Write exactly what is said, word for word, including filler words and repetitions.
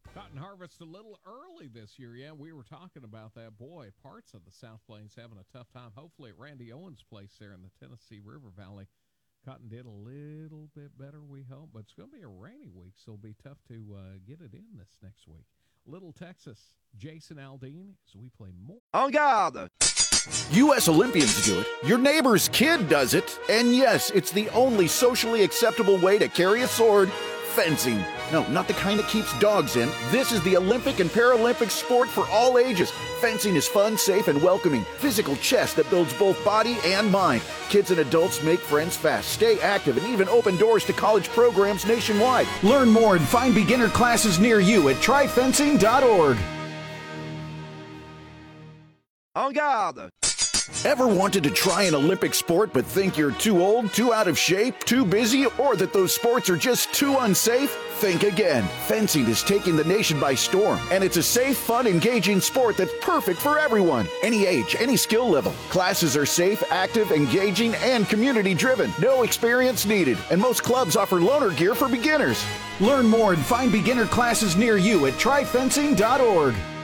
Cotton harvest a little early this year. Yeah, we were talking about that. Boy, parts of the South Plains having a tough time. Hopefully at Randy Owens' place there in the Tennessee River Valley, cotton did a little bit better, we hope. But it's going to be a rainy week, so it'll be tough to uh, get it in this next week. Little Texas, Jason Aldean, as we play more. En garde! U S Olympians do it, your neighbor's kid does it, and yes, it's the only socially acceptable way to carry a sword. Fencing. No, not the kind that keeps dogs in. This is the Olympic and Paralympic sport for all ages. Fencing is fun, safe, and welcoming. Physical chess that builds both body and mind. Kids and adults make friends fast, stay active, and even open doors to college programs nationwide. Learn more and find beginner classes near you at try fencing dot org. En garde! Ever wanted to try an Olympic sport but think you're too old, too out of shape, too busy, or that those sports are just too unsafe? Think again. Fencing is taking the nation by storm, and it's a safe, fun, engaging sport that's perfect for everyone. Any age, any skill level. Classes are safe, active, engaging, and community-driven. No experience needed, and most clubs offer loaner gear for beginners. Learn more and find beginner classes near you at try fencing dot org.